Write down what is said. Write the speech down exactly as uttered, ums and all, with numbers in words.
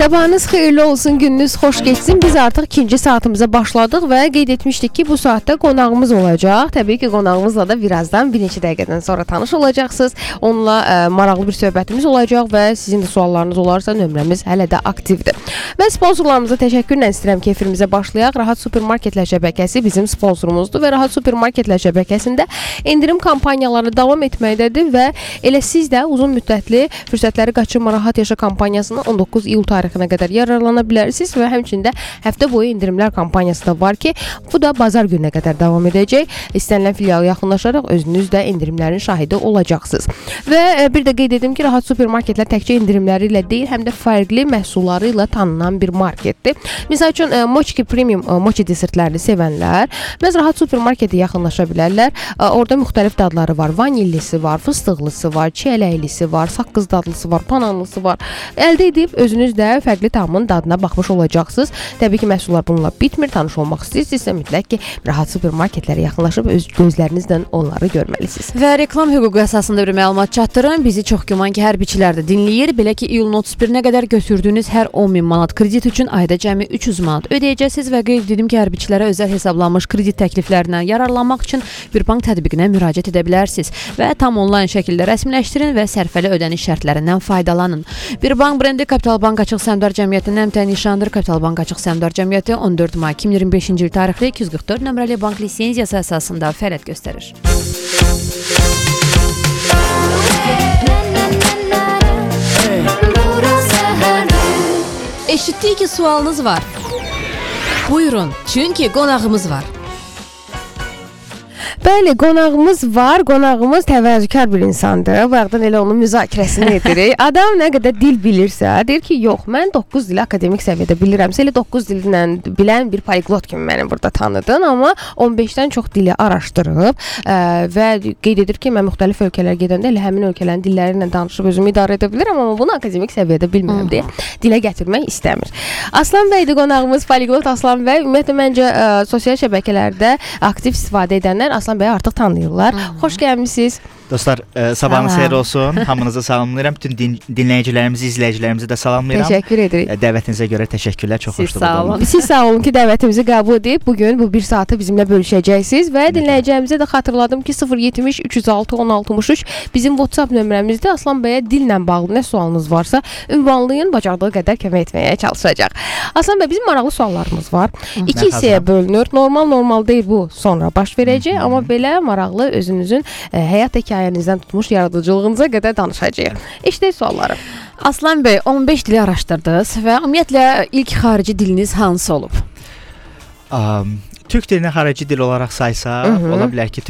Sabahınız xeyirli olsun, gününüz xoş geçsin. Biz artıq ikinci saatimize başladıq və qeyd etmişdik ki, bu saatdə qonağımız olacaq. Təbii ki, qonağımızla da birazdan bir neçə dəqiqədən sonra tanış olacaqsınız. Onunla ə, maraqlı bir söhbətimiz olacaq və sizin də suallarınız olarsa nömrəmiz hələ də aktivdir. Və sponsorlarımıza təşəkkürlə istəyirəm ki, efirimizə başlayaq. Rahat Supermarketlər şəbəkəsi bizim sponsorumuzdur və Rahat Supermarketlər şəbəkəsində endirim kampaniyaları davam etməkdədir və elə siz də uzun müddətli fürsətləri qaçırma Rahat Yaşa kampaniyasını on doqquz iyul tarixinə qədər yararlana bilərsiniz və həmçində həftə boyu endirimlər kampaniyası da var ki, bu da bazar gününə qədər davam edəcək. İstənilən filiala yaxınlaşaraq özünüz də endirimlərin şahidi olacaqsınız. Və bir də qeyd edim ki, Rahat Supermarketlər təkcə endirimləri ilə deyil, həm də fərqli məhsulları ilə tanınan bir marketdir. Məsəl üçün Mochki Premium Mochi desertlərini sevənlər məhz Rahat Supermarketə yaxınlaşa bilərlər. Orada müxtəlif dadları var. Vanillisi var, fıstıqlısı var, çiyələklisi var, saqqız dadlısı var, pananlısı var. Əldə edib özünüz də fərqli tamın dadına baxmış olacaqsınız. Təbii ki, məhsullar bununla bitmir. Tanış olmaq istəyirsinizsə mütləq ki, Rahat Supermarketlərə yaxınlaşıb öz gözlərinizlə onları görməlisiniz. Və reklam hüququ əsasında bir məlumat çatdırın. Bizi çox güman ki, hər biçilər də dinləyir. Belə ki, iyulun otuz birinə qədər götürdüyünüz hər on min manat kredit üçün ayda cəmi üç yüz manat ödəyəcəksiniz və qeyd edim ki, hər biçilərə özəl hesablanmış kredit təkliflərindən yararlanmaq üçün bir bank tətbiqinə müraciət edə bilərsiniz və tam onlayn şəkildə rəsmiləşdirin və sərfəli ödəniş şərtlərindən faydalanın. Bir bank brendi Kapital Bank Açıq Səhmdar Cəmiyyətinin əmtəyi nişanıdır. Kapital Bank Açıq Səhmdar Cəmiyyəti on dörd may iki min iyirmi beşinci il tarixli iki yüz qırx dörd nömrəli bank lisenziyası əsasında fəaliyyət göstərir. Eşitdik ki, sualınız var. Buyurun, çünki qonağımız var. Bəli, qonağımız var. Qonağımız təvəzzükar bir insandır. Bu vaxtdan elə onun müzakirəsini edirik. Adam nə qədər dil bilirsə, deyir ki, yox, mən doqquz dili akademik səviyyədə bilirəm. Sən elə doqquz dillə bilən bir poliglot kimi məni burada tanıdın, amma on beşdən çox dili araşdırıb ə, və qeyd edir ki, mən müxtəlif ölkələrə gedəndə elə həmin ölkələrin dilləri ilə danışıb özümü idarə edə bilirəm, amma bunu akademik səviyyədə bilmirəm deyə dilə gətirmək istəmir. Aslan bəydir qonağımız, poliglot Aslan bəy. Ümumiyyətlə məncə ə, sosial şəbəkələrdə aktiv istifadə edənlər Aslan bəyi artıq tanıyırlar. Hı-hı. Xoş gəlmisiniz. Dostlar, e, sabahınız xeyir olsun. Hamınızı salamlayıram. Bütün din, dinləyicilərimizi, izləyicilərimizi də salamlayıram. Təşəkkür edirik. E, dəvətinizə görə təşəkkürlər. Çox xoşdur. Sağ olun. Siz sağ olun ki, dəvətimizi qəbul edib bugün bu bir saatı bizimlə bölüşəcəksiniz və dinləyicilərimizə də xatırladım ki, sıfır yetmiş üç yüz altı on altmış üç bizim WhatsApp nömrəmizdə. Aslan bəyə dillə bağlı nə sualınız varsa ünvanlayın, bacardığı qədər kömək etməyə çalışacaq. Aslan bəy, bizim maraqlı suallarımız var. Hı, İki hissəyə bölünür. Normal normal deyil, bu sonra baş verəcək, Hı-hı. amma belə maraqlı özünüzün e, həyat hekayənizdən tutmuş yaradıcılığınıza qədər danışacağıq. İşte suallarım. Aslan bəy, on beş dili araşdırdınız və ümumiyyətlə ilk xarici diliniz hansı olub? Um, Türk dilini xarici dil olaraq saysaq, Hı-hı. ola bilər ki,